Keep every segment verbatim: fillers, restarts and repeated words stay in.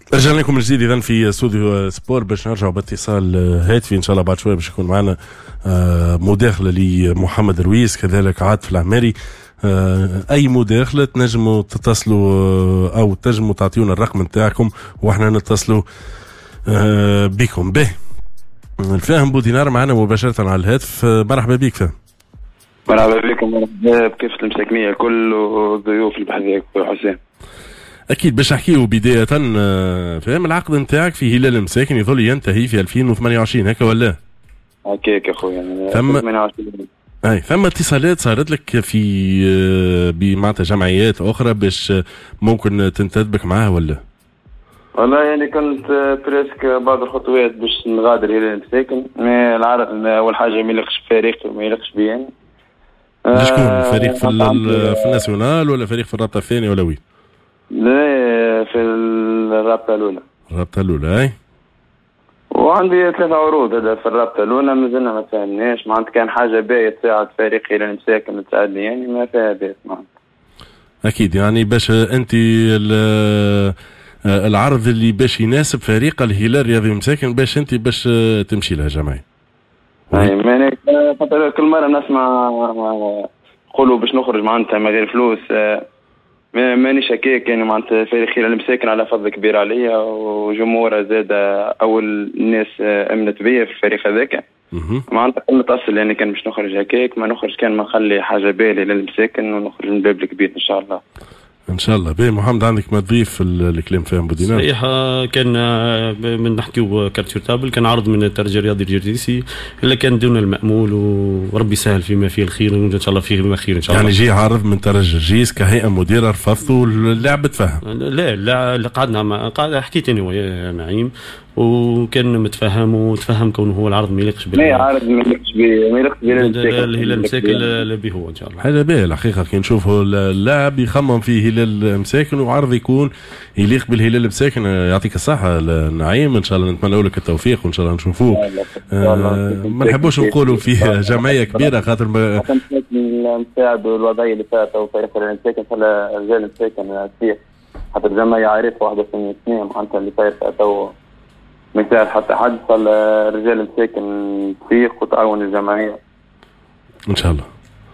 رجعنا لكم من جديد اذا في استوديو سبور باش نرجعوا باتصال هاتفي ان شاء الله بعد شويه باش يكون معنا مداخله لمحمد رويس كذلك عاطف العماري. اي مداخله تنجموا تتصلوا او تنجموا تعطيونا الرقم نتاعكم واحنا نتصلوا بكم به. الفاهم بودينار معنا مباشره على الهاتف. مرحبا بك فاهم. مرحبا بكم. مرحبا بكافة المساكنية الكل والضيوف اللي بحذاك حسين. اكيد باش نحكيو بدايه فاهم العقد نتاعك في هلال المساكن يظل ينتهي في ألفين وثمانية وعشرين هكا ولا؟ هكاك يا خويا. ثم اي ثم اتصالات صارت لك في بمعناتها جمعيات اخرى باش ممكن تنتدبك معاها ولا؟ والله يعني كنت بريسك بعض الخطوات باش نغادر هلال المساكن. العرض اول حاجه ما يليقش بفريق وما يليقش بي يعني. شكون فريق في في الناسيونال ولا فريق في الرابطه الثانيه ولا وين؟ لا في الرابطه الاولى. الرابطه الاولى اي. وعندي ثلاثة عروض هذا في الرابطه الاولى مازلنا ما فهمناش معناتها كان حاجه باهيه تساعد فريق الى المساكن تساعدني يعني ما فيها باس معناتها. اكيد يعني باش انت العرض اللي باش يناسب فريق الهلال الرياضي المساكن باش انت باش تمشي لها جمعيه. اي ماني خاطر كل مره نسمع يقولوا باش نخرج معناتها من غير فلوس. مانيش هكاك يعني معناتها فريق الهلال المساكن على فضل كبير عليا وجمهوره زاد اول الناس امنت بيا في الفريق هذاك. معناتها كل متأصل يعني كان باش نخرج هكاك ما نخرج كان ما نخلي حاجه بالي للمساكن ونخرج من باب الكبير ان شاء الله. ان شاء الله. باهي محمد عندك ما تضيف الكلام فاهم بودينار؟ صحيح كان من نحكيو كارتيرتابل كان عرض من الترجي الرياضي الجرديسي اللي كان دون المأمول وربي سهل فيما فيه الخير وان شاء الله فيه ما خير ان شاء الله. يعني جي عرض من ترجي الجيس كهيئه مديره رفضتوا اللعب تفهم؟ لا لا قعدنا مع قاعد حكيت انا ويا نعيم وكان متفهم وتفهم كونه هو العرض ما يليقش بيه. لا عرض ما يليقش بيه ما يليقش بيه الهلال المساكن اللي به هو ان شاء الله. حاجه باهيه الحقيقه كي نشوفوا اللاعب يخمم في هلال المساكن وعرض يكون يليق بالهلال المساكن. يعطيك الصحه نعيم ان شاء الله نتمنى لك التوفيق وان شاء الله نشوفوه. آه ما نحبوش نقولوا فيه جمعيه كبيره خاطر ما نساعد الوضعيه اللي فاتت وفريق المساكن خلى رجال المساكن فيه حتى الجمعيه عارفه واحده في الاثنين معناتها اللي فاتت تو مثال حتى حد فالرجال المساكن تفيق وتعاون الجمعيه ان شااء الله.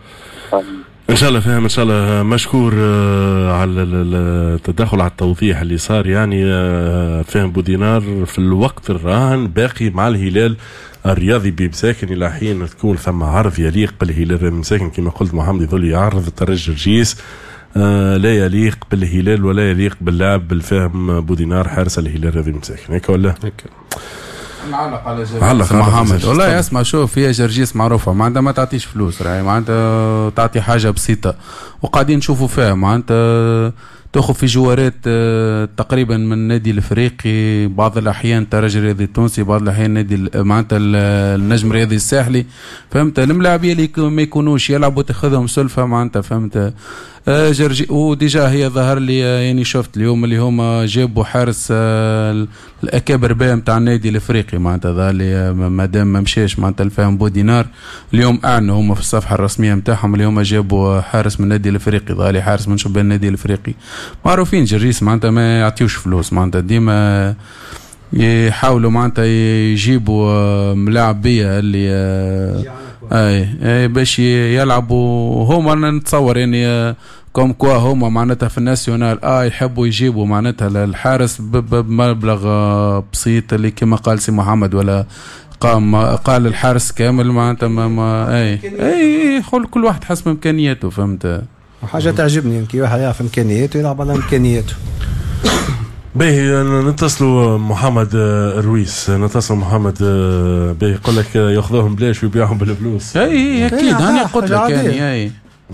ان شاء الله فاهم ان شاء الله. مشكور على التدخل على التوضيح اللي صار يعني فاهم بودينار في الوقت الراهن باقي مع الهلال الرياضي بمساكن الى حين تكون ثم عرض يليق بالهلال المساكن كما قلت محمد يظل يعرض الترجي الجيس آه لا يليق بالهلال ولا يليق باللاعب بالفهم بودينار حارس الهلال الرياضي المساكن هيك ولا هيك. نعلق على جرجيس محمد والله اسمع شوف فيها جرجيس معروفه معناتها ما تعطيش فلوس راهي معناتها تعطي حاجه بسيطه وقاعدين نشوفوا فيها معناتها تاخذ في جوارات تقريبا من النادي الافريقي بعض الاحيان الترجي الرياضي التونسي بعض الاحيان النادي معناتها النجم الرياضي الساحلي فهمت الملاعبيه اللي ما يكونوش يلعبوا تاخذهم سلفه معناتها فهمت. جرجي وديجا هي ظهر لي يعني شفت اليوم اللي هما جابوا حارس الاكابر باء نتاع النادي الافريقي معناتها ظهر لي مادام ما مشاش معناتها الفهم بودينار اليوم اعلنوا هما في الصفحه الرسميه نتاعهم اللي هما جابوا حارس من النادي الافريقي ظهر لي حارس من شبان النادي الافريقي. معروفين جرجيس معناتها ما يعطيوش فلوس معناتها ديما يحاولوا معناتها يجيبوا ملاعبيه اللي اي اي باش يلعبوا هما نتصور يعني كوم كوا هما معناتها في الناسيونال اه يحبوا يجيبوا معناتها الحارس بمبلغ بسيط اللي كما قال سي محمد ولا قام قال الحارس كامل معناتها ما, ما اي اي كل واحد حسب امكانياته فهمت. حاجه تعجبني كي واحد يعرف امكانياته يلعب على امكانياته. باهي نتصلوا محمد رويس نتصلوا محمد باهي يقول لك ياخذوهم بلاش ويبيعهم بالفلوس. اي اكيد انا قلت لك يعني اي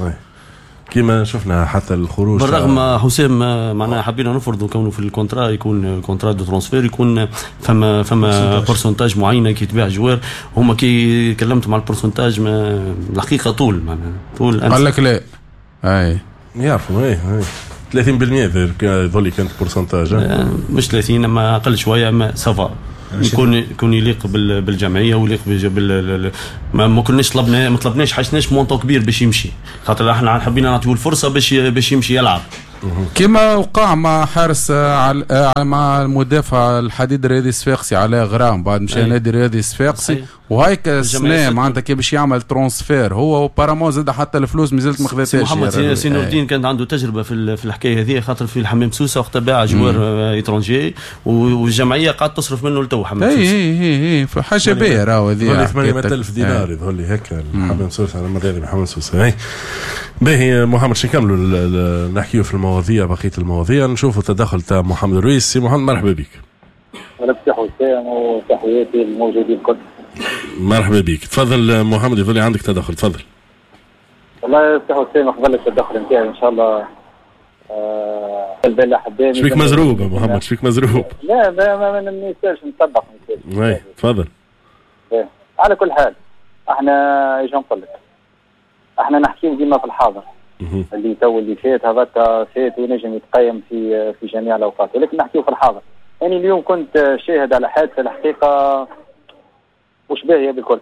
كما شفنا حتى الخروج بالرغم حسام معناها حبينا نفرضوا كونه في الكونترا يكون كونترا دو ترانسفير يكون فما فما برسنتاج معينه كي تبيع جوار هما كي كلمت مع البرسنتاج الحقيقه طول معناها طول قال لك لا اي يعرفوا اي اي ثلاثين بالمئة ذولي كانت برسنتاج مش ثلاثين اما اقل شويه اما سافا يكون يكون يليق بالجمعيه ويليق بال ما كناش طلبنا ما طلبناش حاجناش مونطو كبير باش يمشي خاطر احنا حبينا نعطيو الفرصه باش باش يمشي يلعب كما وقع مع حارس مع المدافع الحديد الرياضي الصفاقسي علاء غرام بعد مشى نادي الرياضي الصفاقسي وهيك السنه معناتها كي باش يعمل ترانسفير هو وبارامون زاد حتى الفلوس مازالت ما خذاتهاش. محمد سي نور الدين كان عنده تجربه في في الحكايه هذه خاطر في الحمام سوسه وقت باع جوار ايترونجي والجمعيه قاعده تصرف منه لتو حمام سوسه. اي اي اي حاجه باهيه راهو هذه ثمانمائة ألف دينار يظهر لي هيك الحمام سوسه على مدار الحمام سوسه. باهي محمد شو نكملوا نحكيوا في المواضيع بقيه المواضيع نشوفوا تدخل تاع محمد الرويس. سي محمد مرحبا بك. مرحبا وسام وتحياتي الموجودين الكل. مرحبا بك. تفضل محمد يظل عندك تدخل تفضل. والله يفتح وسام قبل التدخل نتاعي ان شاء الله. آه البلا حباني. شفيك مزروب يا محمد شفيك مزروب. لا ما ما ما نسالش نطبق نسالش. اي تفضل. على كل حال احنا ايش نقول لك؟ احنا نحكيو ديما في الحاضر. اللي تو اللي فات هذاك فات وينجم يتقيم في في جميع الاوقات ولكن نحكيو في الحاضر. يعني اليوم كنت شاهد على حادثه الحقيقه مش باهيه بالكل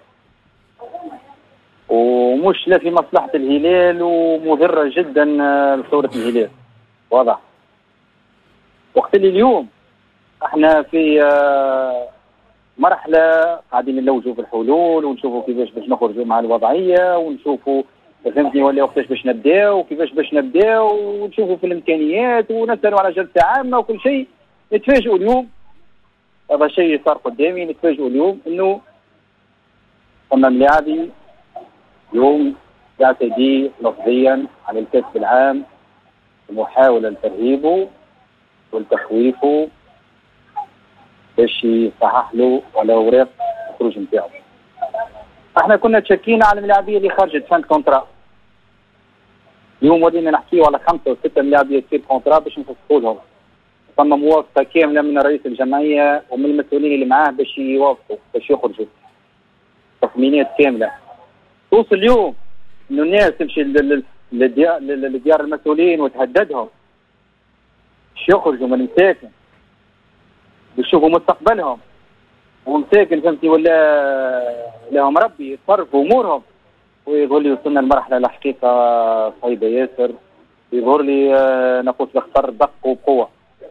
ومش لا في مصلحه الهلال ومضره جدا لصوره الهلال واضح. وقت اللي اليوم احنا في مرحله قاعدين نلوجوا في الحلول ونشوفوا كيفاش باش نخرجوا مع الوضعيه ونشوفوا فهمتني ولا وقتاش باش نبداو وكيفاش باش نبداو ونشوفوا في الامكانيات ونسالوا على جلسه عامه وكل شيء. نتفاجئوا اليوم هذا شيء صار قدامي نتفاجئوا اليوم انه قلنا اللاعبي اليوم يعتدي لفظيا على الكسب العام ومحاوله لترهيبه والتخويفه باش يصحح له على اوراق الخروج نتاعو. احنا كنا تشكينا على الملاعبيه اللي خرجت فان كونترا. اليوم ولينا نحكيو على خمسه وسته ملاعبيه تصير كونترا باش نفسخوا لهم. ثم موافقه كامله من رئيس الجمعيه ومن المسؤولين اللي معاه باش يوافقوا باش يخرجوا. تخمينات كامله. توصل اليوم انه الناس تمشي لديار المسؤولين وتهددهم باش يخرجوا من المساكن بيشوفوا مستقبلهم ومساكن فهمتي ولا لهم ربي يتصرفوا امورهم. ويقول لي وصلنا لمرحله الحقيقه صعيبه ياسر. يظهر لي نقول الخطر دق وبقوه.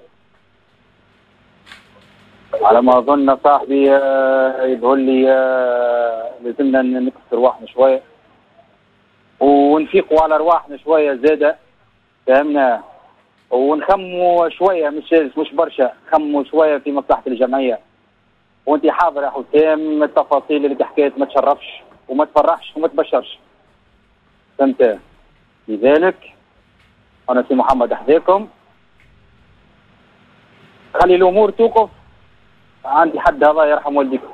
على ما اظن صاحبي يظهر لي لازمنا نكسر رواحنا شويه ونفيقوا على رواحنا شويه زاده فهمنا ونخموا شويه مش مش برشا نخموا شويه في مصلحه الجمعيه. وانت حاضر يا حسام التفاصيل اللي حكيت ما تشرفش وما تفرحش وما تبشرش فهمت. لذلك انا سي محمد احذاكم خلي الامور توقف عندي حد هذا يرحم والديكم.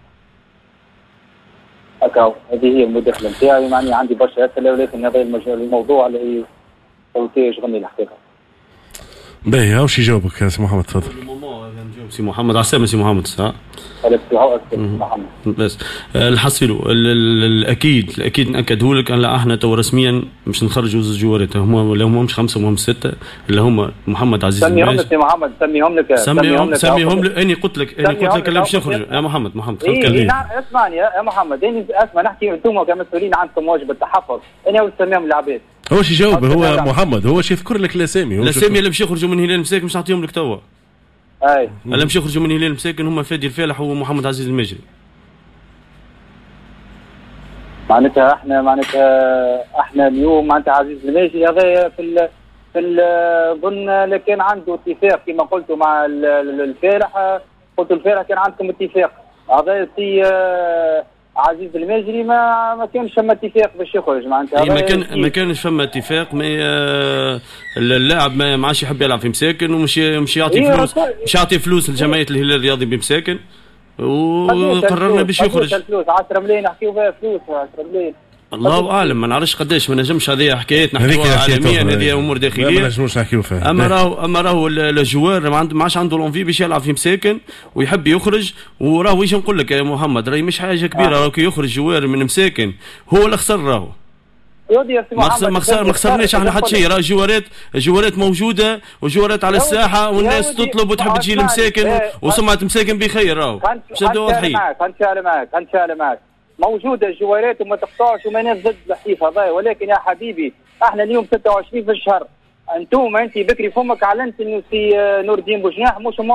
هكا هذه هي المداخله نتاعي معني عندي برشا اسئله ولكن هذا الموضوع اللي يشغلني الحقيقه. باهي هاو شي جاوبك يا سي محمد تفضل. سي محمد عسامة سي محمد سا محمد بس الحصيلو الاكيد الاكيد ناكدوا لك ان احنا تو رسميا مش نخرجوا زوج جوارات هما لا هماش خمسه وهم سته اللي هما محمد عزيز سميهم لك سي محمد سميهم لك سميهم لك سميهم لك اني قلت لك اني قلت لك اللي باش يخرجوا يا محمد محمد خليك إيه اسمعني يا محمد اني اسمع نحكي انتم كمسؤولين عندكم واجب التحفظ اني اول سميهم العباد هو شي جاوب هو محمد هو شي يذكر لك الاسامي الاسامي اللي باش يخرجوا من هلال مساكن مش نعطيهم لك توا. اي اللي مش يخرجوا من هلال مساكن هم فادي الفالح ومحمد عزيز المجري. معناتها احنا معناتها احنا اليوم معناتها عزيز المجري هذا في ال في ظن كان عنده اتفاق كما قلتوا مع الفالح قلت الفالح كان عندكم اتفاق هذا سي عزيز المجري ما ما كانش فما اتفاق باش يخرج معناتها ما كان ما كانش فما اتفاق ما اللاعب ما عادش يحب يلعب في مساكن ومش مش يعطي فلوس مش يعطي فلوس لجمعيه الهلال الرياضي بمساكن وقررنا باش يخرج فلوس عشرة ملايين نحكيو بها فلوس عشرة ملايين الله اعلم ما نعرفش قداش ما نجمش هذه حكايات نحكيوها عالميا هذه امور داخليه ما نجموش نحكيو فيها. اما راهو اما راهو الجوار ما عادش عنده لونفي باش يلعب في مساكن ويحب يخرج وراهو ايش نقول لك يا محمد راهي مش حاجه كبيره راهو كي يخرج جوار من مساكن هو اللي خسر راهو ما خسر ما خسرناش احنا حتى شيء راه جوارات جوارات موجوده وجوارات على الساحه والناس تطلب وتحب تجي لمساكن وسمعه مساكن بخير راهو شدوا واضحين كنشال معك كنشال معك موجوده الجوارات وما تقطعش وما ناس ضد الحيف هذا ولكن يا حبيبي احنا اليوم ستة وعشرين في الشهر انتم انت بكري فمك اعلنت انه سي نور الدين بوجناح مش